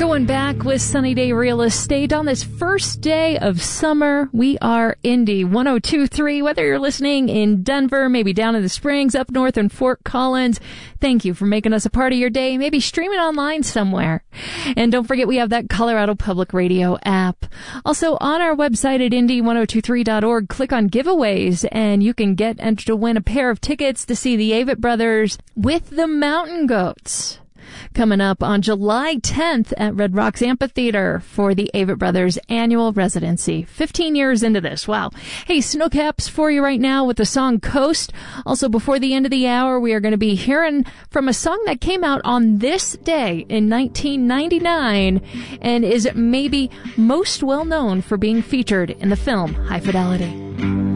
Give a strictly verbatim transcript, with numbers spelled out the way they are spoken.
Going back with Sunny Day Real Estate on this first day of summer. We are Indy one oh two point three. Whether you're listening in Denver, maybe down in the Springs, up north in Fort Collins, thank you for making us a part of your day. Maybe streaming online somewhere. And don't forget, we have that Colorado Public Radio app. Also, on our website at indy ten twenty-three dot org, click on giveaways, and you can get entered to win a pair of tickets to see the Avett Brothers with the Mountain Goats, coming up on July tenth at Red Rocks Amphitheater for the Avett Brothers annual residency. fifteen years into this. Wow. Hey, Snowcaps for you right now with the song Coast. Also, before the end of the hour, we are going to be hearing from a song that came out on this day in nineteen ninety-nine and is maybe most well known for being featured in the film High Fidelity.